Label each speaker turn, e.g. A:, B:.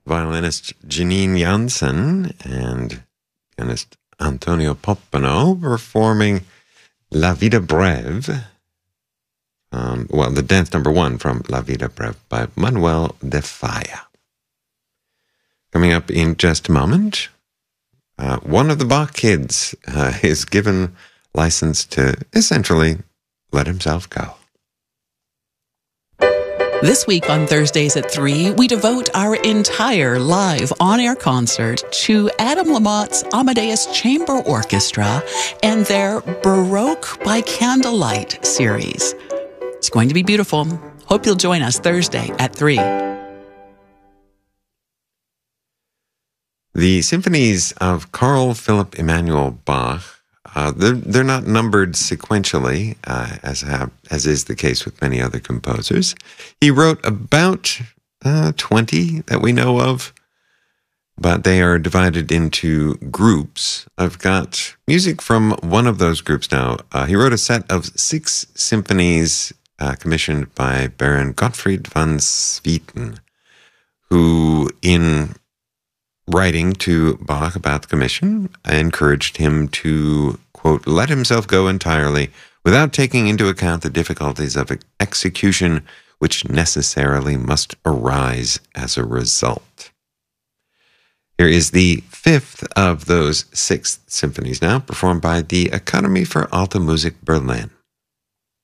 A: violinist Janine Jansen and pianist Antonio Poppano performing La Vida Breve. The dance number 1 from La Vida Breve by Manuel de Falla. Coming up in just a moment, one of the Bach kids is given license to essentially let himself go.
B: This week on Thursdays at 3, we devote our entire live on-air concert to Adam Lamott's Amadeus Chamber Orchestra and their Baroque by Candlelight series. It's going to be beautiful. Hope you'll join us Thursday at 3.
A: The symphonies of Carl Philipp Emanuel Bach, they're not numbered sequentially, as is the case with many other composers. He wrote about 20 that we know of, but they are divided into groups. I've got music from one of those groups now. He wrote a set of 6 symphonies commissioned by Baron Gottfried van Swieten, who, in writing to Bach about the commission, encouraged him to, quote, let himself go entirely without taking into account the difficulties of execution which necessarily must arise as a result. Here is the 5th of those 6 symphonies now, performed by the Academy for Alte Musik Berlin.